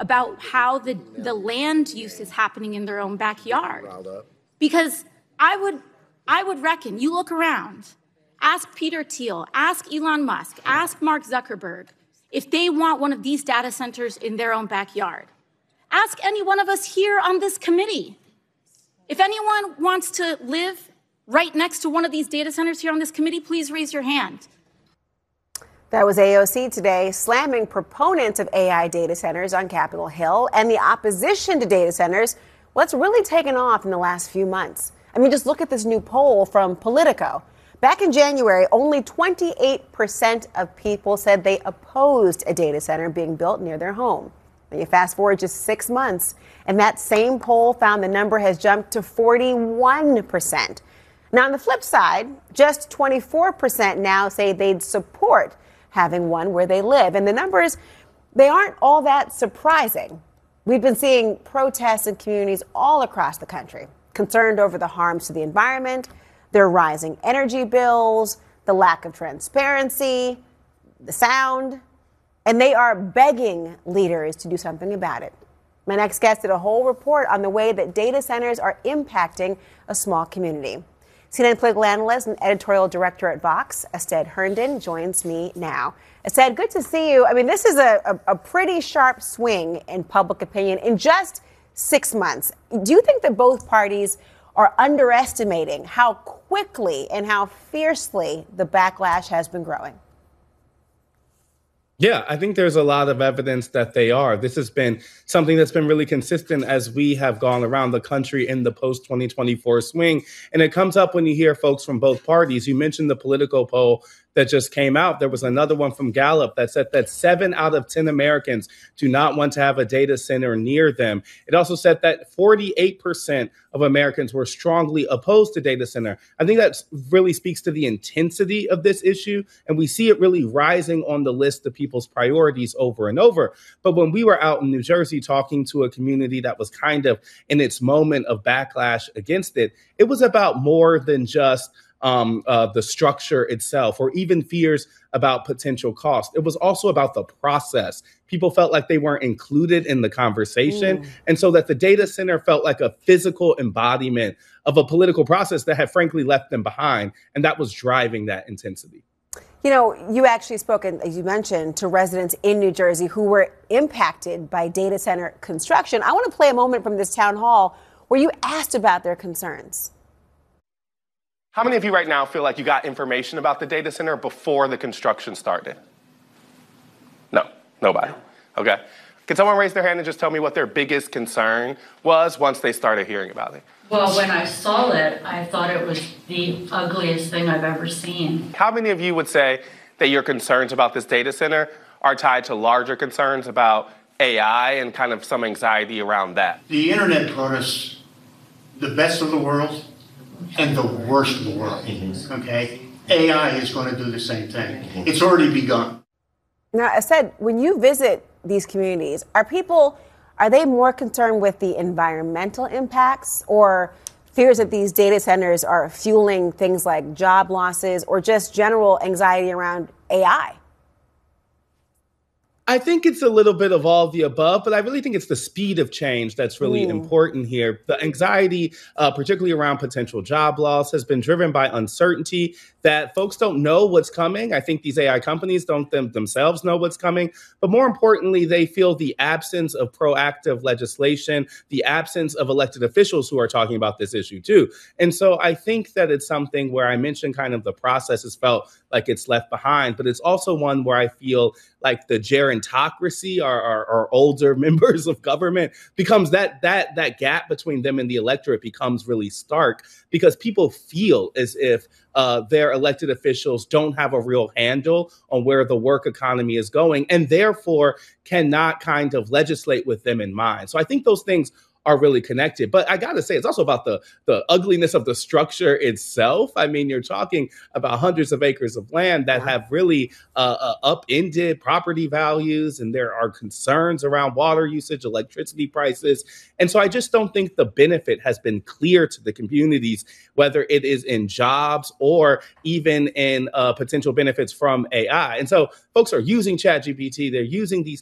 about how the land use is happening in their own backyard. Because I would reckon, you look around, ask Peter Thiel, ask Elon Musk, ask Mark Zuckerberg if they want one of these data centers in their own backyard. Ask any one of us here on this committee. If anyone wants to live right next to one of these data centers here on this committee, please raise your hand. That was AOC today, slamming proponents of AI data centers on Capitol Hill and the opposition to data centers. Well, it's really taken off in the last few months. I mean, just look at this new poll from Politico. Back in January, only 28% of people said they opposed a data center being built near their home. And you fast forward just 6 months, and that same poll found the number has jumped to 41%. Now, on the flip side, just 24% now say they'd support having one where they live. And the numbers, they aren't all that surprising. We've been seeing protests in communities all across the country, concerned over the harms to the environment, their rising energy bills, the lack of transparency, the sound, and they are begging leaders to do something about it. My next guest did a whole report on the way that data centers are impacting a small community. CNN political analyst and editorial director at Vox, Ested Herndon, joins me now. Ested, good to see you. I mean, this is a pretty sharp swing in public opinion in just 6 months. Do you think that both parties are underestimating how quickly and how fiercely the backlash has been growing? Yeah, I think there's a lot of evidence that they are. This has been something that's been really consistent as we have gone around the country in the post-2024 swing. And it comes up when you hear folks from both parties. You mentioned the Politico poll that just came out. There was another one from Gallup that said that 7 out of 10 Americans do not want to have a data center near them. It also said that 48% of Americans were strongly opposed to data center. I think that really speaks to the intensity of this issue, and we see it really rising on the list of people's priorities over and over. But when we were out in New Jersey talking to a community that was kind of in its moment of backlash against it, it was about more than just the structure itself, or even fears about potential cost. It was also about the process. People felt like they weren't included in the conversation. And so that the data center felt like a physical embodiment of a political process that had frankly left them behind. And that was driving that intensity. You know, you actually spoke, as you mentioned, to residents in New Jersey who were impacted by data center construction. I want to play a moment from this town hall where you asked about their concerns. How many of you right now feel like you got information about the data center before the construction started? No, nobody. Okay. Can someone raise their hand and just tell me what their biggest concern was once they started hearing about it? Well, when I saw it, I thought it was the ugliest thing I've ever seen. How many of you would say that your concerns about this data center are tied to larger concerns about AI and kind of some anxiety around that? The internet brought us the best of the world and the worst of the world, okay? AI is going to do the same thing. It's already begun. Now, I said, when you visit these communities, are they more concerned with the environmental impacts or fears that these data centers are fueling things like job losses or just general anxiety around AI? I think it's a little bit of all of the above, but I really think it's the speed of change that's really important here. The anxiety, particularly around potential job loss, has been driven by uncertainty that folks don't know what's coming. I think these AI companies don't themselves know what's coming. But more importantly, they feel the absence of proactive legislation, the absence of elected officials who are talking about this issue too. And so I think that it's something where I mentioned kind of the process has felt like it's left behind, but it's also one where I feel like the gerontocracy, our older members of government, becomes that gap between them and the electorate becomes really stark because people feel as if their elected officials don't have a real handle on where the work economy is going and therefore cannot kind of legislate with them in mind. So I think those things are really connected. But I got to say, it's also about the ugliness of the structure itself. I mean, you're talking about hundreds of acres of land that have really upended property values, and there are concerns around water usage, electricity prices. And so I just don't think the benefit has been clear to the communities, whether it is in jobs or even in potential benefits from AI. And so folks are using ChatGPT, they're using these